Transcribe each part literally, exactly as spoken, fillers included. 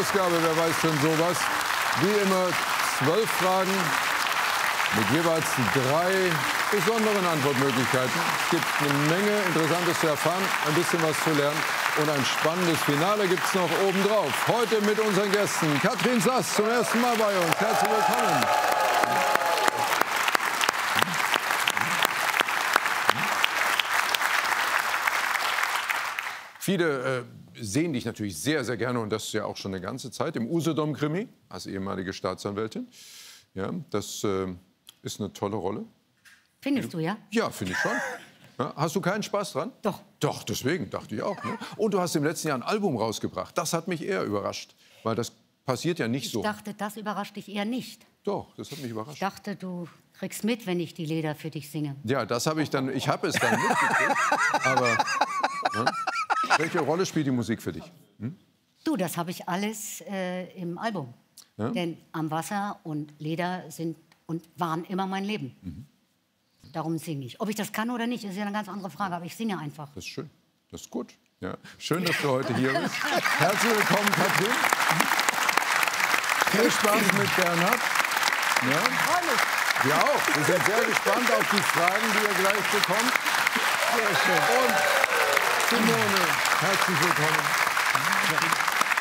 Ausgabe, wer weiß schon sowas. Wie immer zwölf Fragen mit jeweils drei besonderen Antwortmöglichkeiten. Es gibt eine Menge Interessantes zu erfahren, ein bisschen was zu lernen. Und ein spannendes Finale gibt es noch obendrauf. Heute mit unseren Gästen Katrin Sass zum ersten Mal bei uns. Herzlich willkommen. Viele äh, sehen dich natürlich sehr, sehr gerne, und das ja auch schon eine ganze Zeit, im Usedom-Krimi als ehemalige Staatsanwältin. Ja, das äh, ist eine tolle Rolle. Findest du, ja? Ja, finde ich schon. Ja, hast du keinen Spaß dran? Doch. Doch, deswegen dachte ich auch. Ne? Und du hast im letzten Jahr ein Album rausgebracht. Das hat mich eher überrascht, weil das passiert ja nicht Ich so. Ich dachte, das überrascht dich eher nicht. Doch, das hat mich überrascht. Ich dachte, du kriegst mit, wenn ich die Lieder für dich singe. Ja, das habe ich dann, ich habe es dann mitgekriegt. Aber ja, welche Rolle spielt die Musik für dich? Hm? Du, das habe ich alles äh, im Album. Ja? Denn Am Wasser und Leder sind und waren immer mein Leben. Mhm. Darum singe ich. Ob ich das kann oder nicht, ist ja eine ganz andere Frage. Aber ich singe einfach. Das ist schön. Das ist gut. Ja. Schön, dass du heute hier bist. Herzlich willkommen, Katrin. Viel Spaß mit Bernhard. Ja. Wir auch. Wir sind sehr gespannt auf die Fragen, die ihr gleich bekommt. Sehr schön. Und Simone, herzlich willkommen.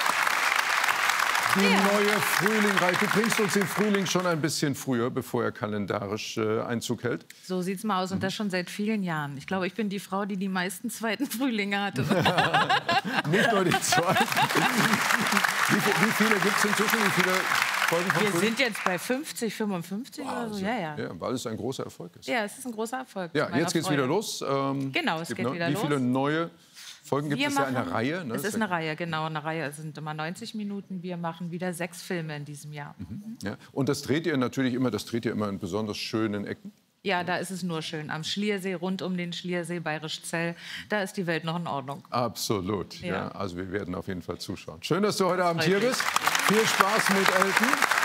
Die neue Frühling, du bringst uns den Frühling schon ein bisschen früher, bevor er kalendarisch äh, Einzug hält. So sieht's mal aus, und das schon seit vielen Jahren. Ich glaube, ich bin die Frau, die die meisten zweiten Frühlinge hatte. Nicht nur die zweiten. Wie, wie viele gibt es inzwischen? Wie viele Folgen von Wir Frühling? sind jetzt bei fünfzig, fünfundfünfzig Wow, oder so. Ja, ja. ja, weil es ein großer Erfolg ist. Ja, es ist ein großer Erfolg. Ja, jetzt geht's Freude. wieder los. Ähm, Genau, es gibt geht noch, wieder wie los. Wie viele neue Folgen gibt Wir es? Ja, machen, eine Reihe. Ne? Es ist eine Reihe, genau, eine Reihe. Es sind immer neunzig Minuten. Wir machen wieder sechs Filme in diesem Jahr. Mhm. Ja. Und das dreht ihr natürlich immer, das dreht ihr immer in besonders schönen Ecken. Ja, da ist es nur schön. Am Schliersee, rund um den Schliersee, Bayerischzell, da ist die Welt noch in Ordnung. Absolut. Ja. Ja. Also wir werden auf jeden Fall zuschauen. Schön, dass du heute Abend hier bist. Viel Spaß mit Elton.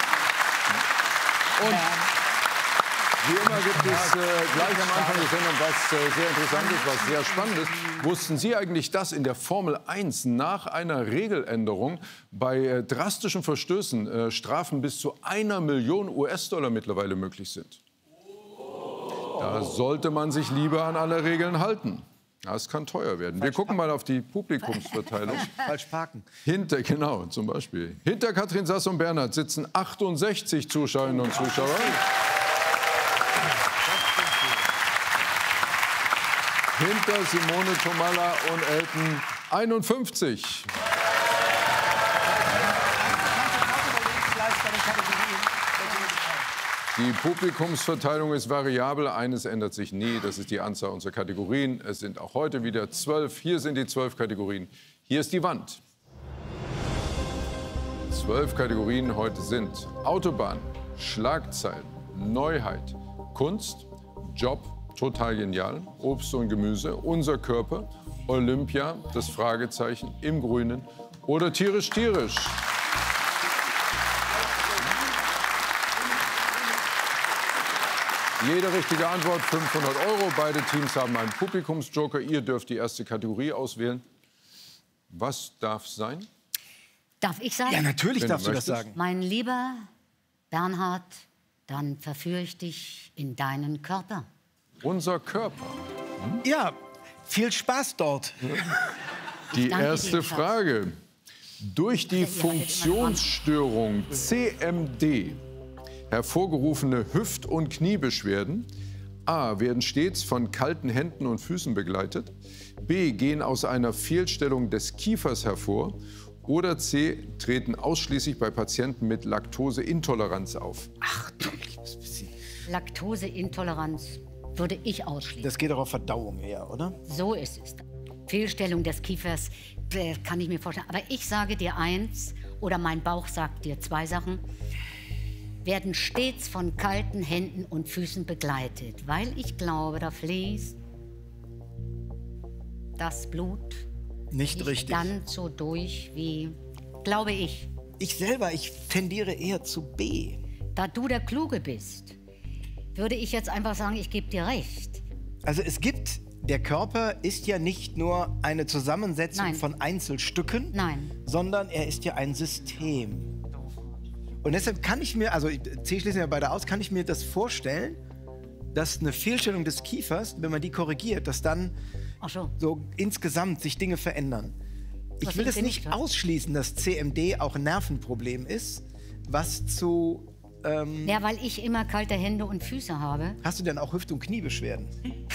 Und wie immer gibt es äh, gleich am Anfang der Sendung was äh, sehr Interessantes, was sehr Spannendes. Wussten Sie eigentlich, dass in der Formel eins nach einer Regeländerung bei äh, drastischen Verstößen äh, Strafen bis zu einer Million U S-Dollar mittlerweile möglich sind? Da sollte man sich lieber an alle Regeln halten. Das kann teuer werden. Wir gucken mal auf die Publikumsverteilung. Falsch parken. Hinter, genau, zum Beispiel. Hinter Katrin Sass und Bernhard sitzen achtundsechzig Zuschauerinnen und Zuschauer. Hinter Simone Tomalla und Elton einundfünfzig. Die Publikumsverteilung ist variabel. Eines ändert sich nie, das ist die Anzahl unserer Kategorien. Es sind auch heute wieder zwölf. Hier sind die zwölf Kategorien. Hier ist die Wand. Zwölf Kategorien heute sind Autobahn, Schlagzeilen, Neuheit, Kunst, Job, total genial, Obst und Gemüse, unser Körper, Olympia, das Fragezeichen, im Grünen oder tierisch, tierisch. Jede richtige Antwort fünfhundert Euro. Beide Teams haben einen Publikumsjoker. Ihr dürft die erste Kategorie auswählen. Was darf sein? Darf ich sagen? Ja, natürlich Wenn darfst du du das möchtest. sagen. Mein lieber Bernhard, dann verführe ich dich in deinen Körper. Unser Körper. Ja, viel Spaß dort. Die danke erste dir, Schatz. Frage. Durch die Ihr haltet immer Funktionsstörung C M D hervorgerufene Hüft- und Kniebeschwerden A. werden stets von kalten Händen und Füßen begleitet, B. gehen aus einer Fehlstellung des Kiefers hervor oder C. treten ausschließlich bei Patienten mit Laktoseintoleranz auf. Ach du liebes bisschen. Laktoseintoleranz würde ich ausschließen. Das geht doch auf Verdauung her, oder? So ist es. Fehlstellung des Kiefers, äh, kann ich mir vorstellen. Aber ich sage dir eins, oder mein Bauch sagt dir zwei Sachen, werden stets von kalten Händen und Füßen begleitet, weil ich glaube, da fließt das Blut Nicht nicht richtig. ganz so durch wie, glaube ich. Ich selber, ich tendiere eher zu B. Da du der Kluge bist, würde ich jetzt einfach sagen, ich gebe dir recht. Also es gibt der Körper ist ja nicht nur eine Zusammensetzung Nein. von Einzelstücken, Nein. sondern er ist ja ein System. Und deshalb kann ich mir, also C schließen wir beide aus, kann ich mir das vorstellen, dass eine Fehlstellung des Kiefers, wenn man die korrigiert, dass dann Ach so. so insgesamt sich Dinge verändern. Ich Was will ich es dir nicht nicht, ja? ausschließen, dass C M D auch ein Nervenproblem ist, was zu... Ähm, Ja, weil ich immer kalte Hände und Füße habe. hast du denn auch Hüft- und Kniebeschwerden?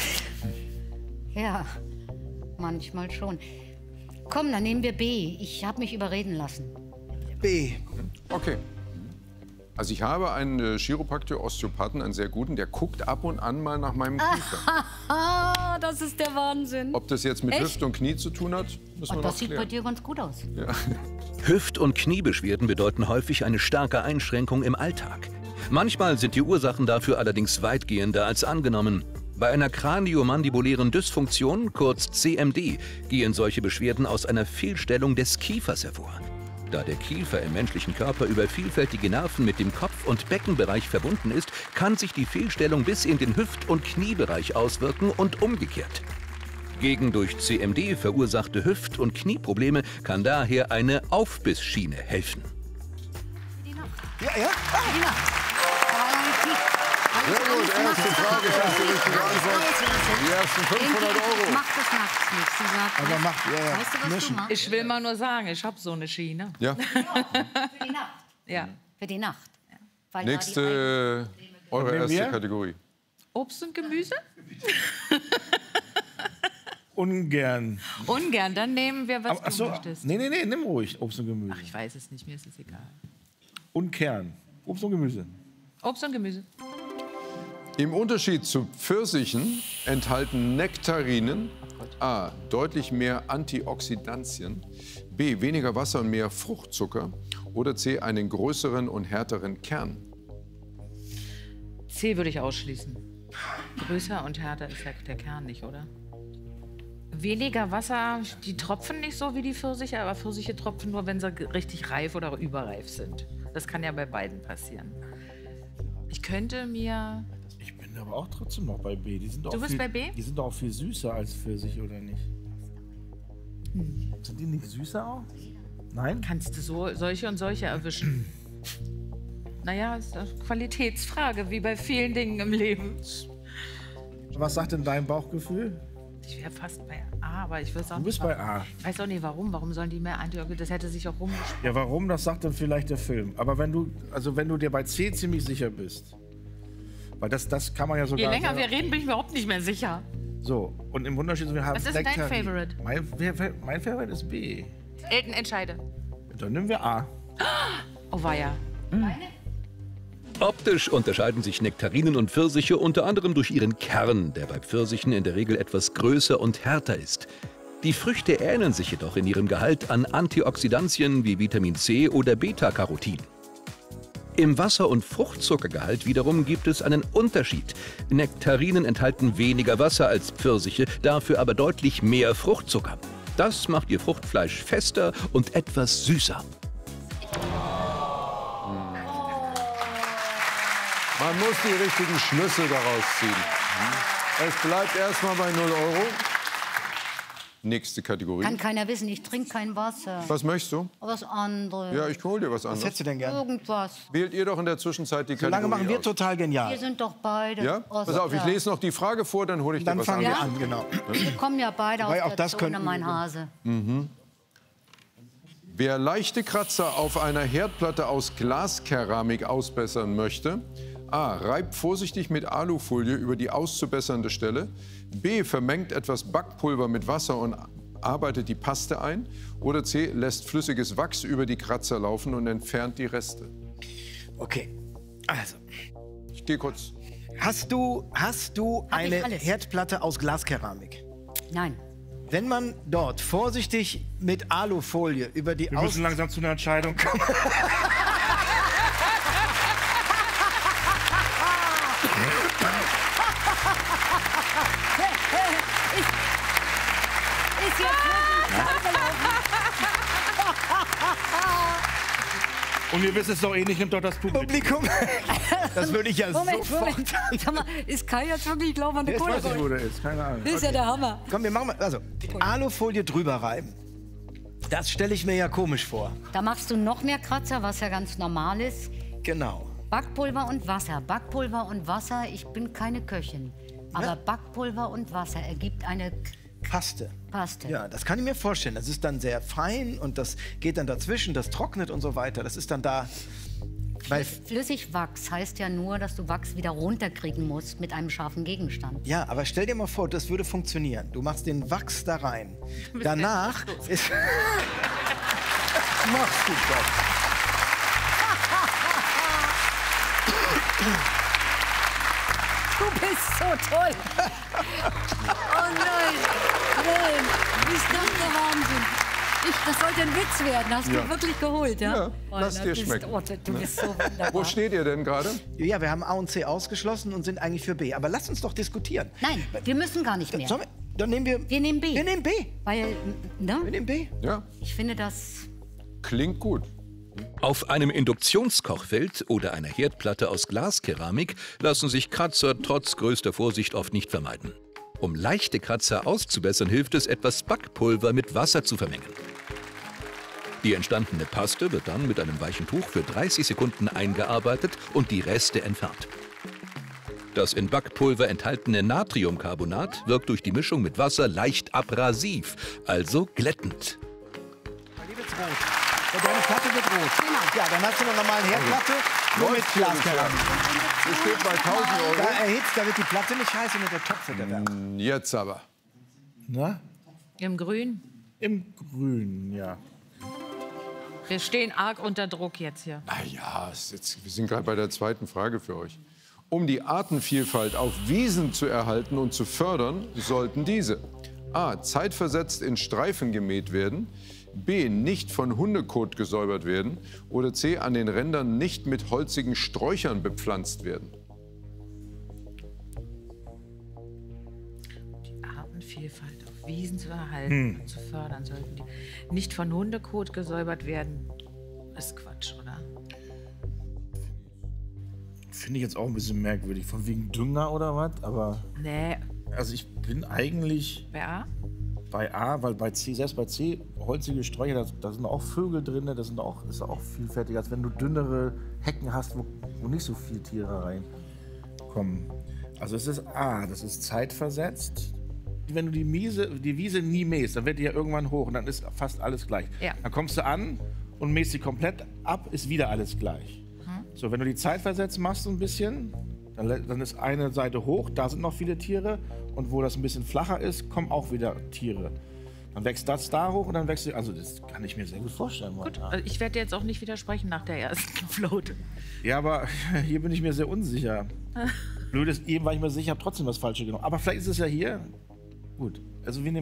Ja, manchmal schon. Komm, dann nehmen wir B. Ich habe mich überreden lassen. B. Okay. Also ich habe einen äh, Chiropraktiker, Osteopathen, einen sehr guten, der guckt ab und an mal nach meinem Kiefer. Ah, das ist der Wahnsinn. Ob das jetzt mit Echt? Hüfte und Knie zu tun hat, müssen wir Und noch das sieht bei klären. dir ganz gut aus. Hüft- und Kniebeschwerden bedeuten häufig eine starke Einschränkung im Alltag. Manchmal sind die Ursachen dafür allerdings weitgehender als angenommen. Bei einer kraniomandibulären Dysfunktion, kurz C M D, gehen solche Beschwerden aus einer Fehlstellung des Kiefers hervor. Da der Kiefer im menschlichen Körper über vielfältige Nerven mit dem Kopf- und Beckenbereich verbunden ist, kann sich die Fehlstellung bis in den Hüft- und Kniebereich auswirken und umgekehrt. Gegen durch C M D verursachte Hüft- und Knieprobleme kann daher eine Aufbissschiene helfen. Ja, ja. Sehr gut, erste Frage, erste richtige Antwort. Die ersten fünfhundert Euro. Mach das nachts nicht. Sie sagt, Aber macht, ja, ja. weißt du, was Knirschen. du machst? Ich will mal nur sagen, ich habe so eine Schiene. Ja, Für die Nacht. Ja. Für die Nacht. Weil da die nächste, eure nehmen erste wir? Kategorie. Obst und Gemüse? Ungern. Ungern, dann nehmen wir, was Aber, du achso, möchtest. nee, nee, nee, nimm ruhig Obst und Gemüse. Ich weiß es nicht, mir ist es egal. Und Kern. Obst und Gemüse. Obst und Gemüse. Im Unterschied zu Pfirsichen enthalten Nektarinen A. deutlich mehr Antioxidantien, B. weniger Wasser und mehr Fruchtzucker oder C. einen größeren und härteren Kern. C würde ich ausschließen. Größer und härter ist ja der Kern nicht, oder? Weniger Wasser, die tropfen nicht so wie die Pfirsiche, aber Pfirsiche tropfen nur, wenn sie richtig reif oder überreif sind. Das kann ja bei beiden passieren. Ich könnte mir... Ich bin aber auch trotzdem noch bei B. Die sind doch Du bist viel, bei B? Die sind doch auch viel süßer als Pfirsich, oder nicht? Sind die nicht süßer auch? Nein? Kannst du so, solche und solche erwischen? Naja, ist eine Qualitätsfrage, wie bei vielen Dingen im Leben. Was sagt denn dein Bauchgefühl? Ich wäre fast bei A, aber ich weiß auch Du bist nicht. bei A. Ich weiß auch nicht warum. Warum sollen die mehr Antioxidantien? Das hätte sich auch rumgesprochen. Ja, warum? Das sagt dann vielleicht der Film. Aber wenn du, also wenn du dir bei C ziemlich sicher bist, weil das, das kann man ja Je sogar... länger sehr- wir reden, bin ich mir überhaupt nicht mehr sicher. So, und im Unterschied, wir haben Was ist denn dein Nektarin. Favorite? Mein, wer- mein Favorite ist B. Elton, entscheide. Dann nehmen wir A. Oh weia. Optisch unterscheiden sich Nektarinen und Pfirsiche unter anderem durch ihren Kern, der bei Pfirsichen in der Regel etwas größer und härter ist. Die Früchte ähneln sich jedoch in ihrem Gehalt an Antioxidantien wie Vitamin C oder Beta-Carotin. Im Wasser- und Fruchtzuckergehalt wiederum gibt es einen Unterschied. Nektarinen enthalten weniger Wasser als Pfirsiche, dafür aber deutlich mehr Fruchtzucker. Das macht ihr Fruchtfleisch fester und etwas süßer. Man muss die richtigen Schlüsse daraus ziehen. Es bleibt erstmal bei null Euro. Nächste Kategorie. Kann keiner wissen, ich trinke kein Wasser. Was möchtest du? Was anderes. Ja, ich hol dir was Was anderes. hättest du denn gern? Irgendwas. Wählt ihr doch in der Zwischenzeit die So lange Kategorie machen wir aus. total genial. Wir sind doch beide Ja? aus Pass auf, ich der- lese noch die Frage vor, dann hole ich dir Dann was fangen wir anderes. an, genau. Wir kommen ja beide Wobei, aus auch der das Zone, könnten mein wir- Hase. Wer leichte Kratzer auf einer Herdplatte aus Glaskeramik ausbessern möchte, A. reibt vorsichtig mit Alufolie über die auszubessernde Stelle, B. vermengt etwas Backpulver mit Wasser und arbeitet die Paste ein oder C. lässt flüssiges Wachs über die Kratzer laufen und entfernt die Reste. Okay, also. Ich gehe kurz. Hast du, hast du Hab ich eine alles. Herdplatte aus Glaskeramik? Nein. Wenn man dort vorsichtig mit Alufolie über die Wir Aus... müssen langsam zu einer Entscheidung kommen. Ist jetzt wirklich Und ihr wisst es doch eh nicht, nimmt doch das Publikum. Publikum. Das würde ich ja Moment, sofort. Moment. Sag mal, ist Kai jetzt wirklich, glaube ich, an der Jetzt weiß ich, Cola? wo der ist. Keine Ahnung. Das ist ja der Hammer. Komm, wir machen mal. Also, Alufolie drüber reiben. Das stelle ich mir ja komisch vor. Da machst du noch mehr Kratzer, was ja ganz normal ist. Genau. Backpulver und Wasser. Backpulver und Wasser, ich bin keine Köchin. Aber Ja. Backpulver und Wasser ergibt eine Paste. Paste. Ja, das kann ich mir vorstellen. Das ist dann sehr fein und das geht dann dazwischen, das trocknet und so weiter. Das ist dann da. Weil, Flüssigwachs heißt ja nur, dass du Wachs wieder runterkriegen musst mit einem scharfen Gegenstand. ja, aber stell dir mal vor, das würde funktionieren. Du machst den Wachs da rein. Danach ist. Machst du das? Du bist so toll. Oh nein, nein, ist das der Wahnsinn. Ich, das sollte ein Witz werden. Hast Ja. du wirklich geholt, ja? Ja, Oh, lass na, dir bist- schmecken. Oh, du bist so wunderbar. Wo steht ihr denn gerade? Ja, wir haben A und C ausgeschlossen und sind eigentlich für B. Aber lass uns doch diskutieren. Nein, wir müssen gar nicht mehr. Sollen wir, dann nehmen wir. Wir nehmen B. Wir nehmen B. Weil, ne? Wir nehmen B. Ja, Ich finde das... klingt gut. Auf einem Induktionskochfeld oder einer Herdplatte aus Glaskeramik lassen sich Kratzer trotz größter Vorsicht oft nicht vermeiden. Um leichte Kratzer auszubessern, hilft es, etwas Backpulver mit Wasser zu vermengen. Die entstandene Paste wird dann mit einem weichen Tuch für dreißig Sekunden eingearbeitet und die Reste entfernt. Das in Backpulver enthaltene Natriumcarbonat wirkt durch die Mischung mit Wasser leicht abrasiv, also glättend. Die wird's rot. Ja, deine Platte wird rot. Ja, dann hast du eine normale Herdplatte, nur mit Läuft hier nicht, Glaskeramik. Das steht bei tausend Da Euro. erhitzt, da wird die Platte nicht heiß und der Topf wird erwärmt. Jetzt aber. Na? Im Grün. Im Grün, ja. Wir stehen arg unter Druck jetzt hier. Ah ja, es ist jetzt, wir sind gerade bei der zweiten Frage für euch. Um die Artenvielfalt auf Wiesen zu erhalten und zu fördern, sollten diese a. zeitversetzt in Streifen gemäht werden, b. nicht von Hundekot gesäubert werden oder c. an den Rändern nicht mit holzigen Sträuchern bepflanzt werden. Die Artenvielfalt auf Wiesen zu erhalten und zu fördern, sollten die nicht von Hundekot gesäubert werden. Ist Quatsch, oder? Finde ich jetzt auch ein bisschen merkwürdig. Von wegen Dünger oder was? Aber Nee, also ich bin eigentlich bei A? bei A, weil bei C, selbst bei C, holzige Sträucher, da, da sind auch Vögel drin, das sind auch, ist auch vielfältiger, als wenn du dünnere Hecken hast, wo, wo nicht so viele Tiere reinkommen. Also es ist A, das ist zeitversetzt. Wenn du die, Miese, die Wiese nie mähst, dann wird die ja irgendwann hoch und dann ist fast alles gleich. Ja. Dann kommst du an und mähst sie komplett ab, ist wieder alles gleich. So, wenn du die zeitversetzt machst so ein bisschen, dann, lä- dann ist eine Seite hoch, da sind noch viele Tiere und wo das ein bisschen flacher ist, kommen auch wieder Tiere. Dann wächst das da hoch und dann wächst du, also das kann ich mir sehr gut vorstellen. Gut, momentan. also ich werde jetzt auch nicht widersprechen nach der ersten Float. Ja, aber hier bin ich mir sehr unsicher. Blöd ist, eben war ich mir sicher, ich habe trotzdem das Falsche genommen. Aber vielleicht ist es ja hier. Gut, also wir nehmen